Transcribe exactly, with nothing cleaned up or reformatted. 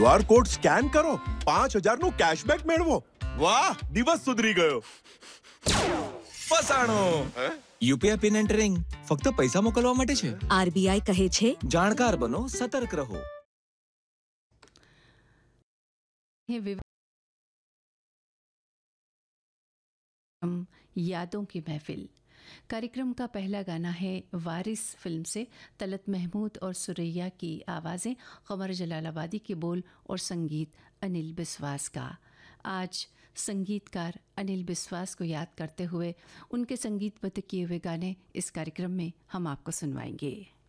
QR code scan કરો, પાંચ હજાર નું કેશબેક મેળવો. વાહ, દિવસ સુધરી ગયો. ફસાણો. યુપીઆઈ પિન એન્ટરિંગ ફક્ત પૈસા મોકલવા માટે છે. આરબીઆઈ કહે છે, જાણકાર બનો, સતર્ક રહો. यादों की महफिल कार्यक्रम का पहला गाना है वारिस फिल्म से तलत महमूद और सुरैया की आवाज़ें, क़मर जलालाबादी के बोल और संगीत अनिल बिस्वास का. आज संगीतकार अनिल बिस्वास को याद करते हुए उनके संगीतबद्ध किए हुए गाने इस कार्यक्रम में हम आपको सुनवाएंगे.